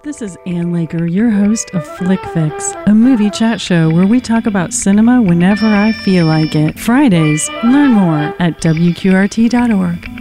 This is Ann Laker, your host of Flick Fix, a movie chat show where we talk about cinema whenever I feel like it. Fridays, learn more at WQRT.org.